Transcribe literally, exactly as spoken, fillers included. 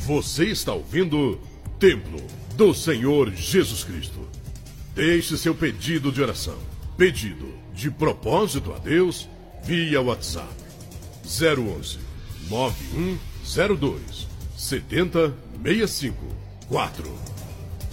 Você está ouvindo Templo do Senhor Jesus Cristo. Deixe seu pedido de oração, pedido de propósito a Deus, via WhatsApp zero onze, nove um zero dois, sete zero seis cinco quatro.